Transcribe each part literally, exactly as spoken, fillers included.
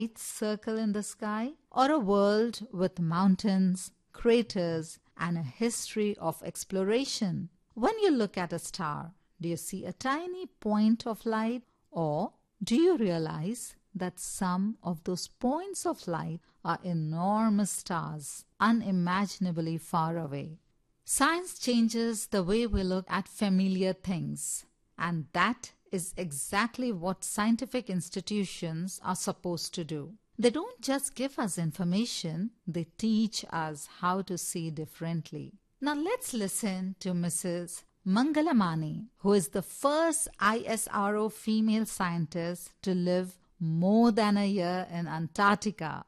circle in the sky, or a world with mountains, craters, and a history of exploration? When you look at a star, do you see a tiny point of light, or do you realize that some of those points of light are enormous stars, unimaginably far away? Science changes the way we look at familiar things, and that is exactly what scientific institutions are supposed to do. They don't just give us information, they teach us how to see differently. Now let's listen to Missus Mangalamani, who is the first I S R O female scientist to live more than a year in Antarctica.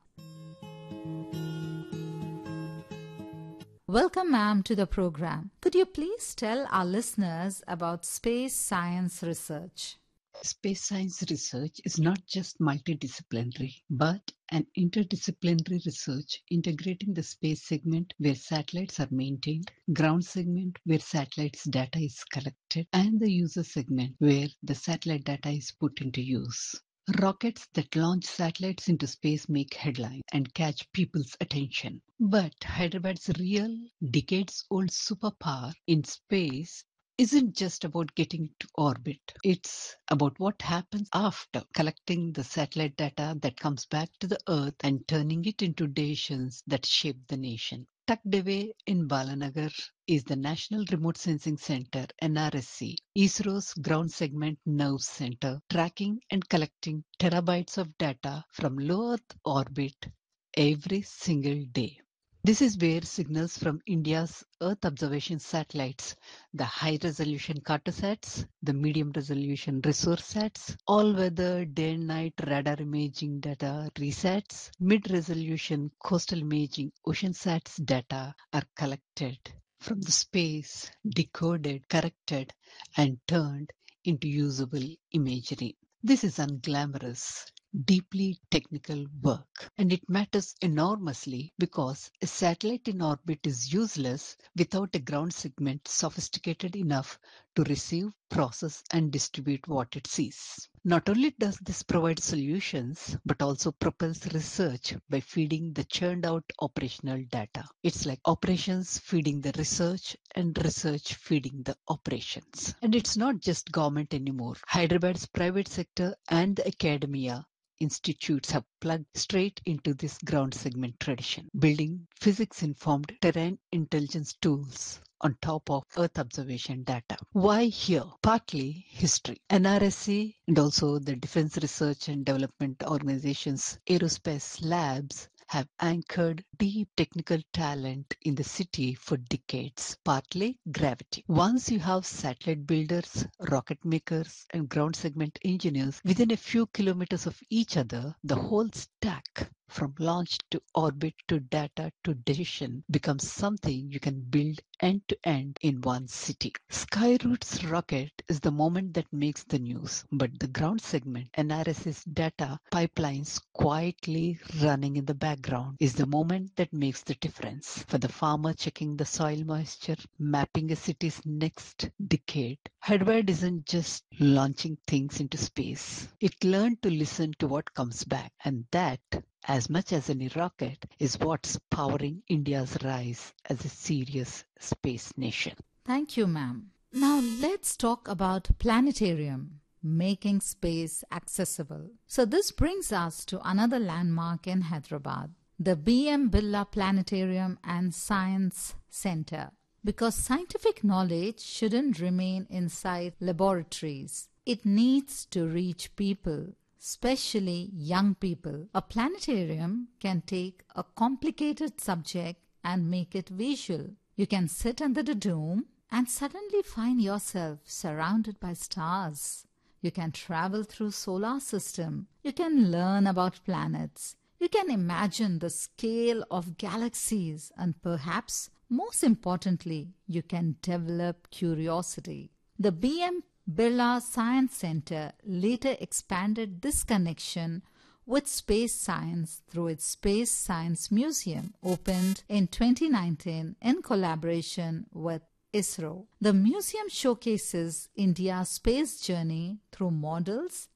Welcome, ma'am, to the program. Could you please tell our listeners about space science research? Space science research is not just multidisciplinary, but an interdisciplinary research integrating the space segment where satellites are maintained, ground segment where satellites data is collected, and the user segment where the satellite data is put into use. Rockets that launch satellites into space make headlines and catch people's attention. But Hyderabad's real, decades-old superpower in space isn't just about getting to orbit. It's about what happens after collecting the satellite data that comes back to the Earth and turning it into decisions that shape the nation. Tucked away in Balanagar is the National Remote Sensing Center, N R S C, ISRO's ground segment nerve center, tracking and collecting terabytes of data from low Earth orbit every single day. This is where signals from India's Earth observation satellites, the high-resolution Cartosats, the medium-resolution ResourceSats, all-weather day and night radar imaging data RESATs, mid-resolution coastal imaging OceanSats data are collected from the space, decoded, corrected, and turned into usable imagery. This is unglamorous, deeply technical work, and it matters enormously because a satellite in orbit is useless without a ground segment sophisticated enough to receive, process, and distribute what it sees. Not only does this provide solutions, but also propels research by feeding the churned out operational data. It's like operations feeding the research and research feeding the operations. And it's not just government anymore. Hyderabad's private sector and the academia institutes have plugged straight into this ground segment tradition, building physics-informed terrain intelligence tools on top of Earth observation data. Why here? Partly history. N R S C and also the Defense Research and Development Organization's aerospace labs have anchored deep technical talent in the city for decades, partly gravity. Once you have satellite builders, rocket makers, and ground segment engineers within a few kilometers of each other, the whole stack from launch to orbit to data to decision becomes something you can build end to end in one city. Skyroot's rocket is the moment that makes the news, but the ground segment, N R S C's data pipelines quietly running in the background, is the moment that makes the difference. For the farmer checking the soil moisture, mapping a city's next decade, Hyderabad isn't just launching things into space. It learned to listen to what comes back, and that, as much as any rocket, is what's powering India's rise as a serious space nation. Thank you, ma'am. Now let's talk about planetarium, making space accessible. So this brings us to another landmark in Hyderabad, the B M Birla Planetarium and Science Center. Because scientific knowledge shouldn't remain inside laboratories. It needs to reach people, especially young people. A planetarium can take a complicated subject and make it visual. You can sit under the dome and suddenly find yourself surrounded by stars. You can travel through solar system. You can learn about planets. You can imagine the scale of galaxies, and perhaps most importantly, you can develop curiosity. The B M Birla Science Center later expanded this connection with space science through its Space Science Museum, opened in twenty nineteen in collaboration with ISRO. The museum showcases India's space journey through models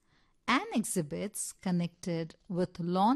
and exhibits connected with launch